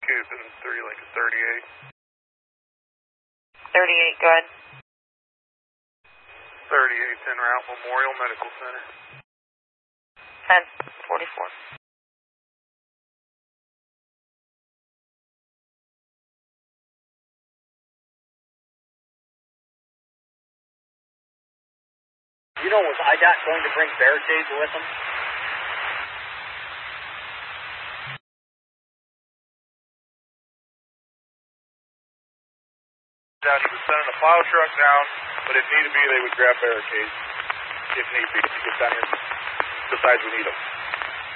Cuban 3 Lincoln 38. 38, go ahead. 38's en route, Memorial Medical Center. 1044. You know, was IDOT going to bring barricades with them? Down, he was sending a plow truck down, but if need be, they would grab barricades if need be to get down here. Besides, we need them.